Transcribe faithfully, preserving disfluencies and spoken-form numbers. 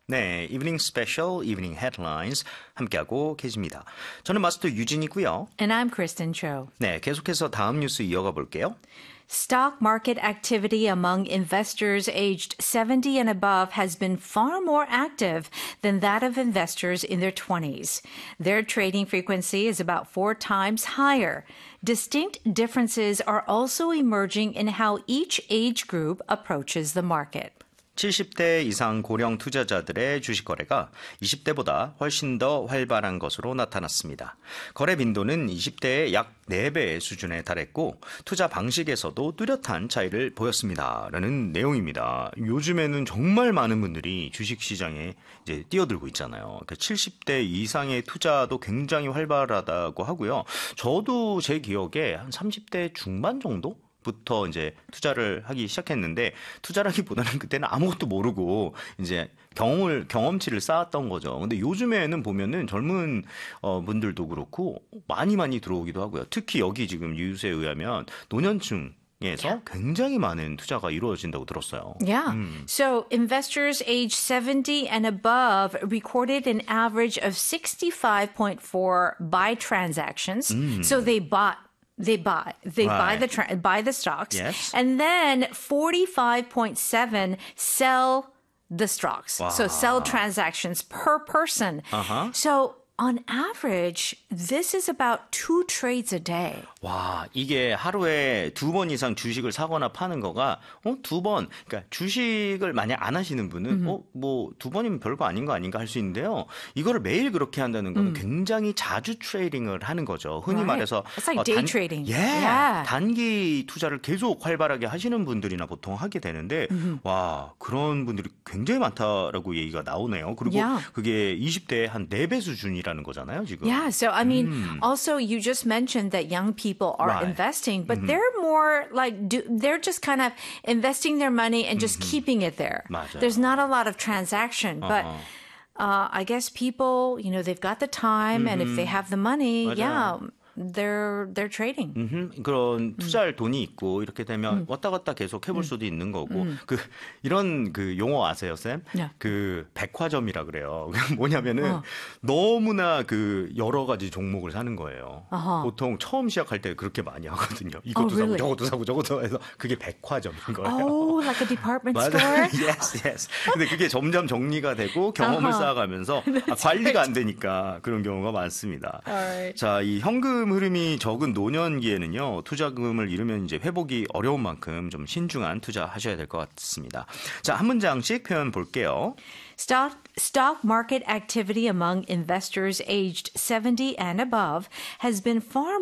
네, 이브닝 스페셜, 이브닝 헤드라인스 함께하고 계십니다. 저는 마스터 유진이고요. And I'm Kristen Cho. 네, 계속해서 다음 뉴스 이어가 볼게요. Stock market activity among investors aged seventy and above has been far more active than that of investors in their twenties. Their trading frequency is about four times higher. Distinct differences are also emerging in how each age group approaches the market. 칠십 대 이상 고령 투자자들의 주식 거래가 이십 대보다 훨씬 더 활발한 것으로 나타났습니다. 거래 빈도는 이십 대의 약 네 배의 수준에 달했고 투자 방식에서도 뚜렷한 차이를 보였습니다. 라는 내용입니다. 요즘에는 정말 많은 분들이 주식 시장에 이제 뛰어들고 있잖아요. 그러니까 칠십 대 이상의 투자도 굉장히 활발하다고 하고요. 저도 제 기억에 한 삼십 대 중반 정도? 부터 이제 투자를 하기 시작했는데 투자라기보다는 그때는 아무것도 모르고 이제 경험을 경험치를 쌓았던 거죠. 근데 요즘에는 보면은 젊은 어, 분들도 그렇고 많이 많이 들어오기도 하고요. 특히 여기 지금 뉴스에 의하면 노년층 에서 굉장히 많은 투자가 이루어진다고 들었어요. Yeah. 음. So investors age seventy and above recorded an average of sixty-five point four buy transactions. 음. So they bought They buy. They Right. buy the tra- buy the stocks. Yes. And then forty-five point seven sell the stocks. So sell transactions per person. Uh-huh. So on average, this is about two trades a day. 와, 이게 하루에 두 번 이상 주식을 사거나 파는 거가 어, 두 번. 그러니까 주식을 만약 안 하시는 분은 어, 뭐 두 번이면 별거 아닌 거 아닌가 할 수 있는데요. 이거를 매일 그렇게 한다는 거는 굉장히 자주 트레이딩을 하는 거죠. 흔히 Right. 말해서 It's like day trading. 예. Yeah. 단기 투자를 계속 활발하게 하시는 분들이나 보통 하게 되는데 와, 그런 분들이 굉장히 많다라고 얘기가 나오네요. 그리고 Yeah. 그게 이십 대의 한 네 배 수준이라는 거잖아요, 지금. Yeah. So, I mean, also, you just mentioned that young people are Right. investing, but they're more like, do, they're just kind of investing their money and just keeping it there. 맞아요. There's not a lot of transaction, but uh, I guess people, you know, they've got the time and if they have the money, 맞아요. yeah, they're, they're trading. 음흠, 그런 투자할 돈이 있고 이렇게 되면 왔다 갔다 계속 해볼 수도 있는 거고 그 이런 그 용어 아세요, 쌤? 네. 그 백화점이라 그래요. 뭐냐면은 너무나 그 여러 가지 종목을 사는 거예요. 어허. 보통 처음 시작할 때 그렇게 많이 하거든요. 이것도 Oh, really? 사고 저것도 사고 저것도 해서 그게 백화점인 거예요. Oh, like a department store? 맞아요. yes, yes. 근데 그게 점점 정리가 되고 경험을 어허. 쌓아가면서 아, 관리가 안 되니까 그런 경우가 많습니다. Alright. 자, 이 현금 흐름이 적은 노년기에는요, 투자금을 잃으면 이제 회복이 어려운 만큼 좀 신중한 투자하셔야 될 것 같습니다. 자, 한 문장씩 표현 볼게요. Stock, stock market activity among investors aged seventy and above has been far